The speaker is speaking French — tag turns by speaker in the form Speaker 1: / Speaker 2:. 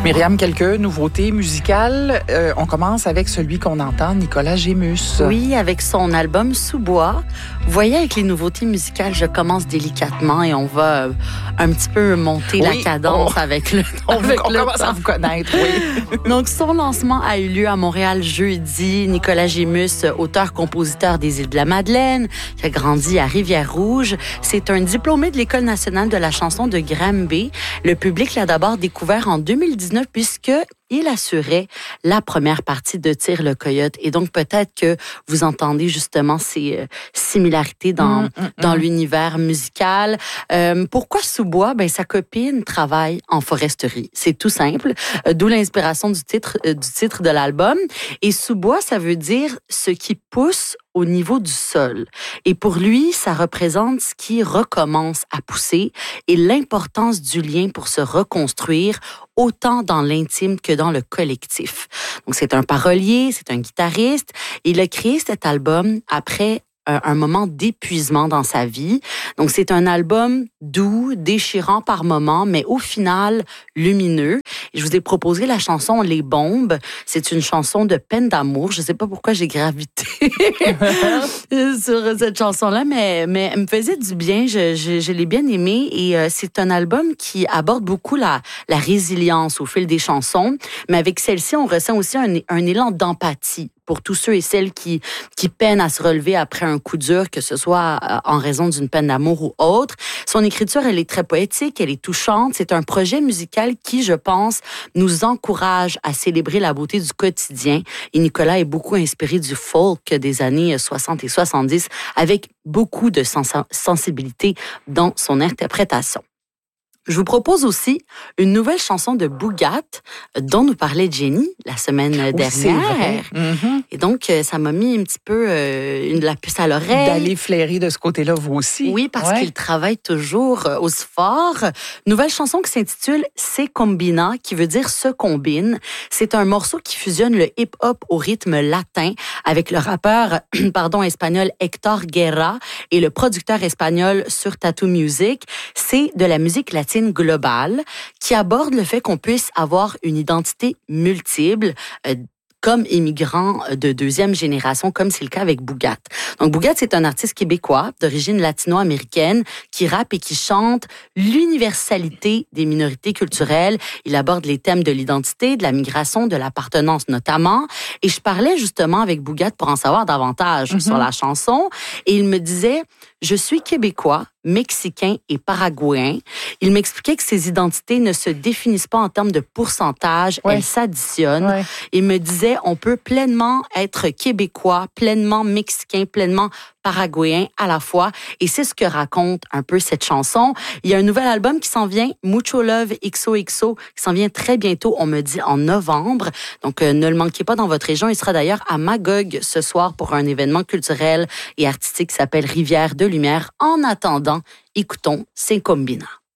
Speaker 1: Myriam, quelques nouveautés musicales. On commence avec celui qu'on entend, Nicolas Gémus.
Speaker 2: Oui, avec son album Sous-bois. Vous voyez, avec les nouveautés musicales, je commence délicatement et on va un petit peu monter la cadence avec le
Speaker 1: On commence à vous connaître, oui.
Speaker 2: Donc, son lancement a eu lieu à Montréal jeudi. Nicolas Gémus, auteur-compositeur des Îles de la Madeleine, qui a grandi à Rivière-Rouge. C'est un diplômé de l'École nationale de la chanson de Granby. Le public l'a d'abord découvert en 2019 puisque il assurait la première partie de Tire le Coyote. Et donc, peut-être que vous entendez justement ces similarités dans l'univers musical. Pourquoi Sous-bois? Ben, sa copine travaille en foresterie. C'est tout simple. D'où l'inspiration du titre de l'album. Et Sous-bois, ça veut dire ce qui pousse au niveau du sol. Et pour lui, ça représente ce qui recommence à pousser et l'importance du lien pour se reconstruire autant dans l'intime que dans le collectif. Donc, c'est un parolier, c'est un guitariste. Il a créé cet album après un moment d'épuisement dans sa vie. Donc, c'est un album doux, déchirant par moments, mais au final, lumineux. Je vous ai proposé la chanson Les Bombes. C'est une chanson de peine d'amour. Je ne sais pas pourquoi j'ai gravité sur cette chanson-là, mais elle me faisait du bien. Je l'ai bien aimée et c'est un album qui aborde beaucoup la résilience au fil des chansons. Mais avec celle-ci, on ressent aussi un élan d'empathie pour tous ceux et celles qui peinent à se relever après un coup dur, que ce soit en raison d'une peine d'amour ou autre. Son écriture, elle est très poétique, elle est touchante. C'est un projet musical qui, je pense, nous encourage à célébrer la beauté du quotidien. Et Nicolas est beaucoup inspiré du folk des années 60 et 70, avec beaucoup de sensibilité dans son interprétation. Je vous propose aussi une nouvelle chanson de Bougat dont nous parlait Jenny la semaine dernière. Et donc, ça m'a mis un petit peu la puce à l'oreille.
Speaker 1: D'aller flairer de ce côté-là, vous aussi.
Speaker 2: Oui, parce qu'il travaille toujours aussi fort. Nouvelle chanson qui s'intitule Se Combina, qui veut dire se combine. C'est un morceau qui fusionne le hip-hop au rythme latin avec le rappeur espagnol Héctor Guerra et le producteur espagnol sur Tattoo Music. C'est de la musique latine globale qui aborde le fait qu'on puisse avoir une identité multiple comme immigrant de deuxième génération, comme c'est le cas avec Bougat. Donc, Bougat, c'est un artiste québécois d'origine latino-américaine qui rappe et qui chante l'universalité des minorités culturelles. Il aborde les thèmes de l'identité, de la migration, de l'appartenance notamment. Et je parlais justement avec Bougat pour en savoir davantage sur la chanson. Et il me disait, je suis québécois, mexicain et paraguayen. Il m'expliquait que ces identités ne se définissent pas en termes de pourcentage, elles s'additionnent. Il me disait, on peut pleinement être québécois, pleinement mexicain, pleinement paraguayen à la fois. Et c'est ce que raconte un peu cette chanson. Il y a un nouvel album qui s'en vient, Mucho Love XOXO, qui s'en vient très bientôt, on me dit en novembre. Donc, ne le manquez pas dans votre région. Il sera d'ailleurs à Magog ce soir pour un événement culturel et artistique qui s'appelle Rivière de Lumière. En attendant, écoutons Se Combina.